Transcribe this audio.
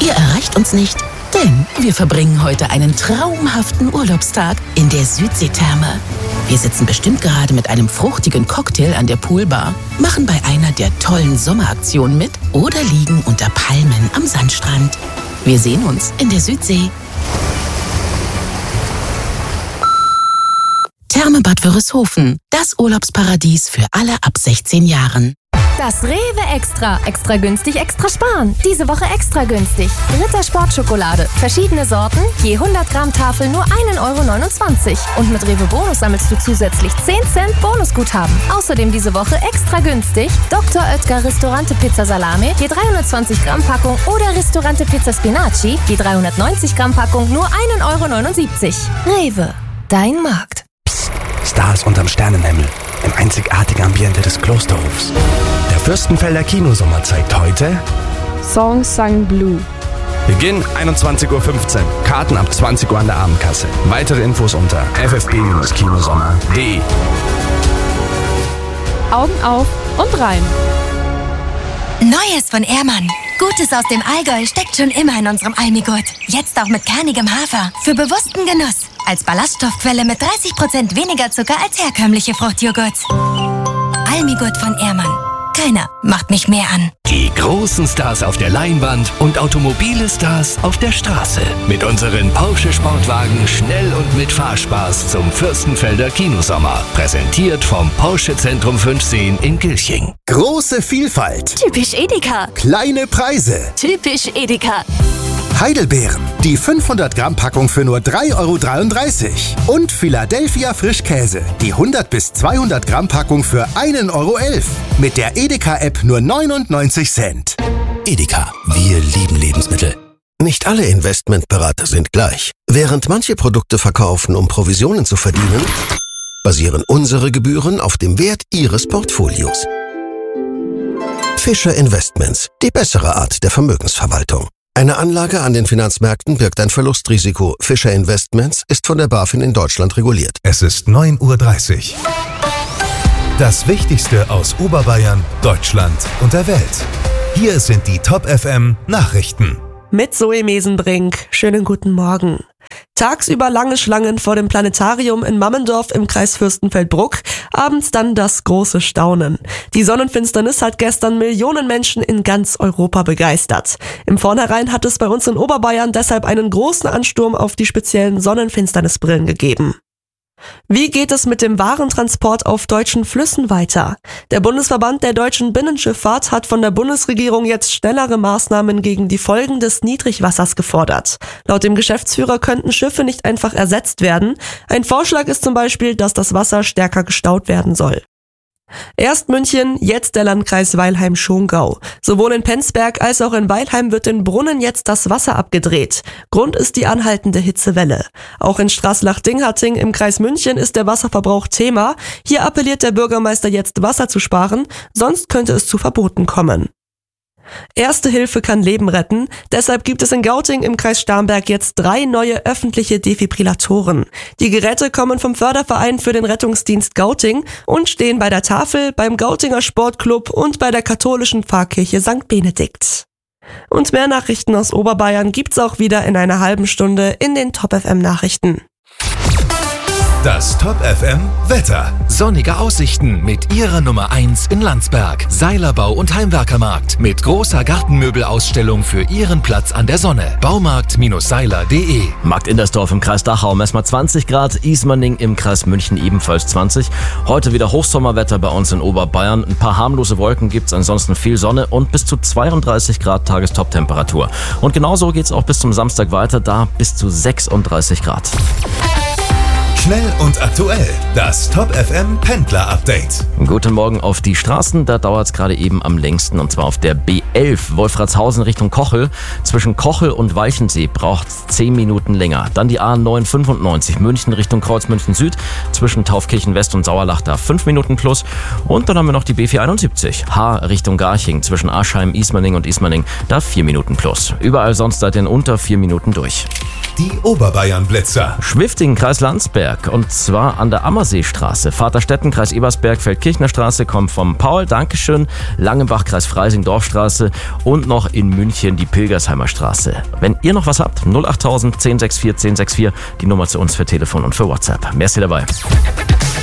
Ihr erreicht uns nicht, denn wir verbringen heute einen traumhaften Urlaubstag in der Südseetherme. Wir sitzen bestimmt gerade mit einem fruchtigen Cocktail an der Poolbar, machen bei einer der tollen Sommeraktionen mit oder liegen unter Palmen am Sandstrand. Wir sehen uns in der Südsee. Therme Bad Wörishofen, das Urlaubsparadies für alle ab 16 Jahren. Das Rewe Extra. Extra günstig, extra sparen. Diese Woche extra günstig. Ritter Sportschokolade. Verschiedene Sorten, je 100 Gramm Tafel nur 1,29 €. Und mit Rewe Bonus sammelst du zusätzlich 10 Cent Bonusguthaben. Außerdem diese Woche extra günstig Dr. Oetker Ristorante Pizza Salame, je 320 Gramm Packung oder Ristorante Pizza Spinaci, je 390 Gramm Packung nur 1,79 €. Rewe, dein Markt. Psst, Stars unterm Sternenhimmel. Im einzigartigen Ambiente des Klosterhofs. Der Fürstenfelder Kinosommer zeigt heute Song Sung Blue. Beginn 21:15 Uhr. Karten ab 20 Uhr an der Abendkasse. Weitere Infos unter ffb-kinosommer.de. Augen auf und rein. Neues von Ehrmann. Gutes aus dem Allgäu steckt schon immer in unserem Almigurt. Jetzt auch mit kernigem Hafer. Für bewussten Genuss. Als Ballaststoffquelle mit 30% weniger Zucker als herkömmliche Fruchtjoghurt. Almigurt von Ehrmann. Keiner macht mich mehr an. Die großen Stars auf der Leinwand und automobile Stars auf der Straße. Mit unseren Porsche Sportwagen schnell und mit Fahrspaß zum Fürstenfelder Kinosommer. Präsentiert vom Porsche Zentrum 510 in Gilching. Große Vielfalt. Typisch Edeka. Kleine Preise. Typisch Edeka. Heidelbeeren. Die 500 Gramm Packung für nur 3,33 €. Und Philadelphia Frischkäse. Die 100 bis 200 Gramm Packung für 1,11 €. Mit der Edeka-App nur 99 Cent. Edeka. Wir lieben Lebensmittel. Nicht alle Investmentberater sind gleich. Während manche Produkte verkaufen, um Provisionen zu verdienen, basieren unsere Gebühren auf dem Wert Ihres Portfolios. Fischer Investments. Die bessere Art der Vermögensverwaltung. Eine Anlage an den Finanzmärkten birgt ein Verlustrisiko. Fischer Investments ist von der BaFin in Deutschland reguliert. Es ist 9:30 Uhr. Das Wichtigste aus Oberbayern, Deutschland und der Welt. Hier sind die Top FM Nachrichten. Mit Zoe Mesenbrink. Schönen guten Morgen. Tagsüber lange Schlangen vor dem Planetarium in Mammendorf im Kreis Fürstenfeldbruck, abends dann das große Staunen. Die Sonnenfinsternis hat gestern Millionen Menschen in ganz Europa begeistert. Im Vornherein hat es bei uns in Oberbayern deshalb einen großen Ansturm auf die speziellen Sonnenfinsternisbrillen gegeben. Wie geht es mit dem Warentransport auf deutschen Flüssen weiter? Der Bundesverband der deutschen Binnenschifffahrt hat von der Bundesregierung jetzt schnellere Maßnahmen gegen die Folgen des Niedrigwassers gefordert. Laut dem Geschäftsführer könnten Schiffe nicht einfach ersetzt werden. Ein Vorschlag ist zum Beispiel, dass das Wasser stärker gestaut werden soll. Erst München, jetzt der Landkreis Weilheim-Schongau. Sowohl in Penzberg als auch in Weilheim wird in Brunnen jetzt das Wasser abgedreht. Grund ist die anhaltende Hitzewelle. Auch in Straßlach-Dinghatting im Kreis München ist der Wasserverbrauch Thema. Hier appelliert der Bürgermeister jetzt, Wasser zu sparen, sonst könnte es zu Verboten kommen. Erste Hilfe kann Leben retten, deshalb gibt es in Gauting im Kreis Starnberg jetzt 3 neue öffentliche Defibrillatoren. Die Geräte kommen vom Förderverein für den Rettungsdienst Gauting und stehen bei der Tafel, beim Gautinger Sportclub und bei der katholischen Pfarrkirche St. Benedikt. Und mehr Nachrichten aus Oberbayern gibt's auch wieder in einer halben Stunde in den Top FM Nachrichten. Das Top FM Wetter. Sonnige Aussichten mit Ihrer Nummer 1 in Landsberg. Seilerbau und Heimwerkermarkt mit großer Gartenmöbelausstellung für Ihren Platz an der Sonne. Baumarkt-seiler.de. Markt Indersdorf im Kreis Dachau, Messmer 20 Grad, Ismaning im Kreis München ebenfalls 20. Heute wieder Hochsommerwetter bei uns in Oberbayern. Ein paar harmlose Wolken gibt's, ansonsten viel Sonne und bis zu 32 Grad Tagestoptemperatur. Und genauso geht's auch bis zum Samstag weiter, da bis zu 36 Grad. Schnell und aktuell, das Top FM Pendler Update. Guten Morgen auf die Straßen, da dauert es gerade eben am längsten und zwar auf der B11 Wolfratshausen Richtung Kochel. Zwischen Kochel und Walchensee braucht es 10 Minuten länger. Dann die A995 München Richtung Kreuzmünchen Süd zwischen Taufkirchen West und Sauerlach, da 5 Minuten plus. Und dann haben wir noch die B471 H Richtung Garching zwischen Aschheim, Ismaning und Ismaning, da 4 Minuten plus. Überall sonst seid ihr in unter 4 Minuten durch. Die Oberbayern Blitzer. Schwifting, Kreis Landsberg. Ebersberg. Und zwar an der Ammerseestraße. Vaterstetten, Kreis Ebersberg, Feldkirchner Straße kommt vom Paul, Dankeschön. Langenbach, Kreis Freising, Dorfstraße. Und noch in München die Pilgersheimer Straße. Wenn ihr noch was habt, 08000 1064 1064, die Nummer zu uns für Telefon und für WhatsApp. Merci dabei.